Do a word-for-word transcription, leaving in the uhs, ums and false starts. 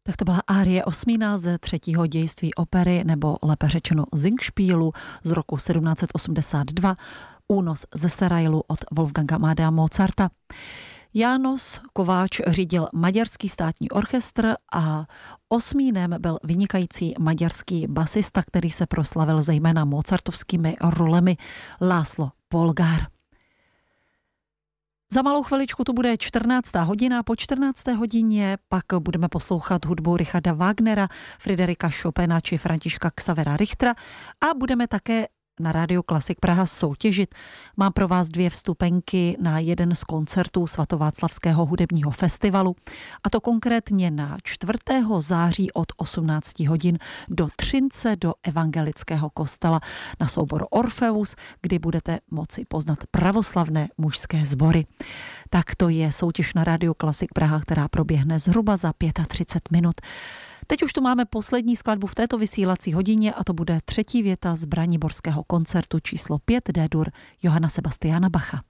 Tak to byla árie osmína ze třetího dějství opery, nebo lépe řečeno Singspielu z roku sedmnáct osmdesát dva, Únos ze Serailu od Wolfganga Amadea Mozarta. János Kováč řídil Maďarský státní orchestr a osmínem byl vynikající maďarský basista, který se proslavil zejména mozartovskými rolemi, László Polgár. Za malou chviličku to bude čtrnáctá hodina, po čtrnácté hodině pak budeme poslouchat hudbu Richarda Wagnera, Friderika Chopina či Františka Xavera Richtera a budeme také na Rádiu Klasik Praha soutěžit. Mám pro vás dvě vstupenky na jeden z koncertů svatováclavského hudebního festivalu, a to konkrétně na čtvrtého září od osmnácti hodin do Třince do evangelického kostela na soubor Orfeus, kdy budete moci poznat pravoslavné mužské sbory. Tak to je soutěž na Rádiu Klasik Praha, která proběhne zhruba za třicet pět minut. Teď už tu máme poslední skladbu v této vysílací hodině a to bude třetí věta z braniborského koncertu číslo pět D-dur Johanna Sebastiana Bacha.